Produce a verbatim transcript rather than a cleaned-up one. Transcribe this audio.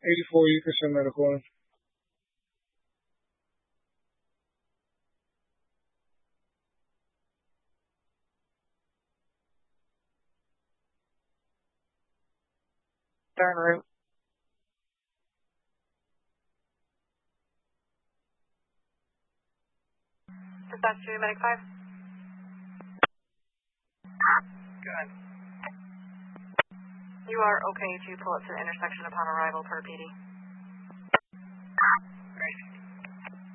eighty-four, you can send medical in. Turn route. Dispatch to Medic five. Good. You are okay to pull up to the intersection upon arrival per P D.